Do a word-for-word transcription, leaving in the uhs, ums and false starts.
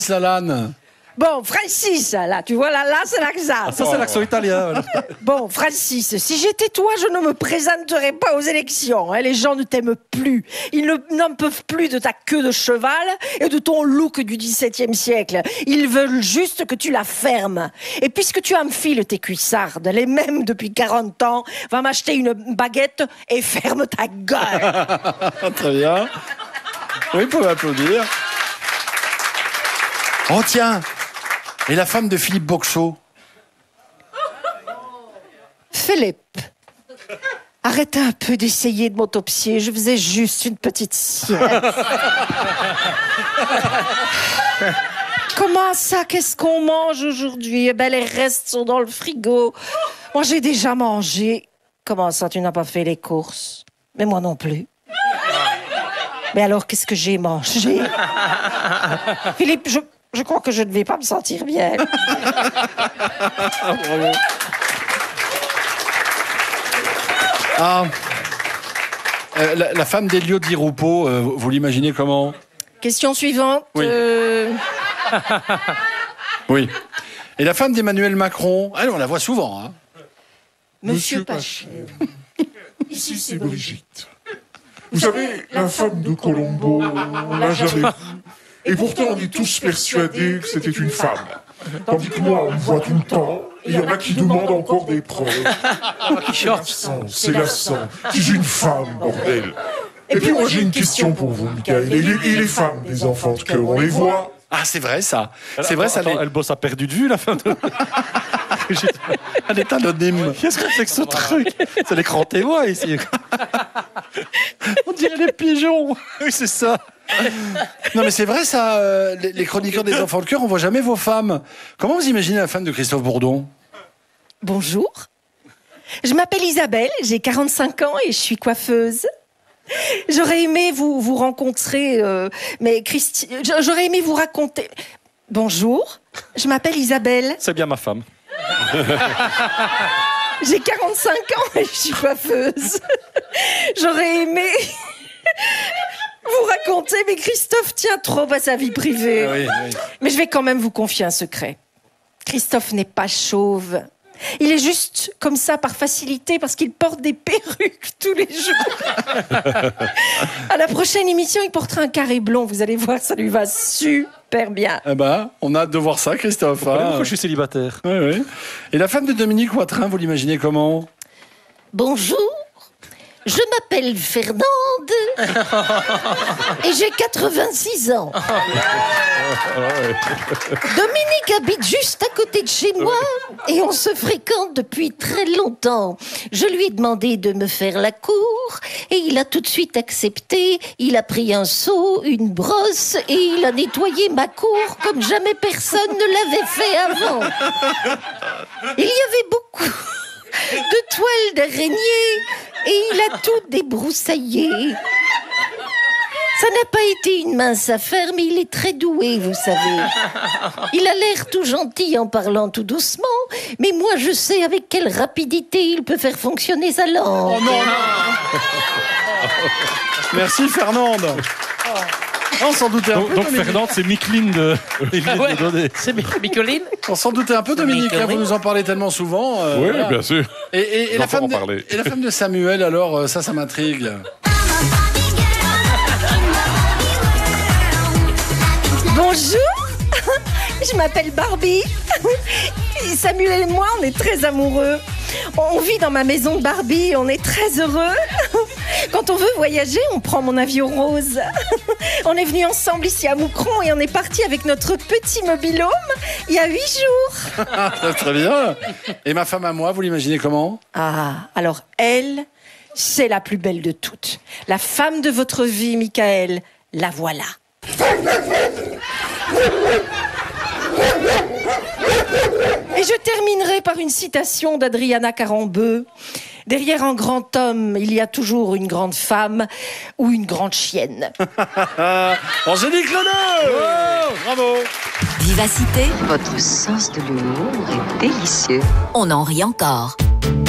Lalanne. Bon, Francis, là, tu vois, là, là, c'est l'accent. Ah, ça, c'est l'accent italien. Bon, Francis, si j'étais toi, je ne me présenterais pas aux élections. Hein. Les gens ne t'aiment plus. Ils ne, n'en peuvent plus de ta queue de cheval et de ton look du dix-septième siècle. Ils veulent juste que tu la fermes. Et puisque tu enfiles tes cuissardes, les mêmes depuis quarante ans, va m'acheter une baguette et ferme ta gueule. Très bien. Oui, vous pouvez applaudir. Oh tiens, et la femme de Philippe Boxeau? Philippe, arrête un peu d'essayer de m'autopsier. Je faisais juste une petite sieste. Comment ça? Qu'est-ce qu'on mange aujourd'hui? Eh ben, les restes sont dans le frigo. Moi, j'ai déjà mangé. Comment ça, tu n'as pas fait les courses? Mais moi non plus. Mais alors, qu'est-ce que j'ai mangé? Philippe, je... Je crois que je ne vais pas me sentir bien. Bravo. Ah, euh, la, la femme d'Elio Di Rupo, euh, vous, vous l'imaginez comment? Question suivante. Oui. Euh... Oui. Et la femme d'Emmanuel Macron, elle, on la voit souvent. Hein. Monsieur, Monsieur Pache. Ici, c'est Brigitte. Vous savez, la femme de Colombo, on l'a jamais vue. Et pourtant, on est tous persuadés que c'était une femme. Tandis que moi, on me voit tout le temps, et il y en a qui demandent encore des preuves. C'est l'accent, c'est l'accent. C'est une femme, bordel. Et puis moi, j'ai une question pour vous, Michael. Et les, et les femmes des enfants de cœur, on les voit? Ah, c'est vrai ça. C'est vrai ça. Attends, Les... elle bosse à perdu de vue, la femme de... Elle est anonyme. Qu'est-ce que c'est que ce truc? C'est l'écran témoin ici. On dirait les pigeons. Oui, c'est ça. Non mais c'est vrai ça, euh, les, les chroniqueurs des enfants de cœur, on voit jamais vos femmes. Comment vous imaginez la femme de Christophe Bourdon? Bonjour. Je m'appelle Isabelle, j'ai quarante-cinq ans et je suis coiffeuse. J'aurais aimé vous, vous rencontrer, euh, mais Christi... J'aurais aimé vous raconter... Bonjour, je m'appelle Isabelle. C'est bien ma femme. J'ai quarante-cinq ans et je suis coiffeuse. J'aurais aimé... vous raconter, mais Christophe tient trop à sa vie privée. Oui, oui. Mais je vais quand même vous confier un secret. Christophe n'est pas chauve. Il est juste comme ça par facilité parce qu'il porte des perruques tous les jours. À la prochaine émission, il portera un carré blond. Vous allez voir, ça lui va super bien. Eh ben, on a hâte de voir ça, Christophe. Pourquoi Hein. je suis célibataire? Oui, oui. Et la femme de Dominique Watrin, vous l'imaginez comment? Bonjour, je m'appelle Fernande et j'ai quatre-vingt-six ans. Dominique habite juste à côté de chez moi et on se fréquente depuis très longtemps. Je lui ai demandé de me faire la cour et il a tout de suite accepté. Il a pris un seau, une brosse et il a nettoyé ma cour comme jamais personne ne l'avait fait avant. Il y avait beaucoup de toiles d'araignée et il a tout débroussaillé. Ça n'a pas été une mince affaire, mais il est très doué, vous savez. Il a l'air tout gentil en parlant tout doucement, mais moi je sais avec quelle rapidité il peut faire fonctionner sa langue. Oh non, non. Merci Fernande. On s'en doutait un Donc, peu. donc Dominique. Fernande, c'est Micheline de... Ah ouais, de c'est Micheline. On s'en doutait un peu, Dominique. Hein, vous nous en parlez tellement souvent. euh, Oui, voilà. bien sûr. Et, et- et la J'entends femme en de, parler. et la femme de Samuel, alors, euh, ça, ça m'intrigue. Bonjour, je m'appelle Barbie. Et Samuel et moi, on est très amoureux. On vit dans ma maison de Barbie, on est très heureux. Quand on veut voyager, on prend mon avion rose. On est venus ensemble ici à Moucron et on est parti avec notre petit mobil-home il y a huit jours. Très bien. Et ma femme à moi, vous l'imaginez comment? Ah, alors elle, c'est la plus belle de toutes. La femme de votre vie, Michael, la voilà. Et je terminerai par une citation d'Adriana Carambeu. Derrière un grand homme, il y a toujours une grande femme ou une grande chienne. Angélique Leneux. Oh, bravo. Vivacité, Votre sens de l'humour est délicieux. on en rit encore.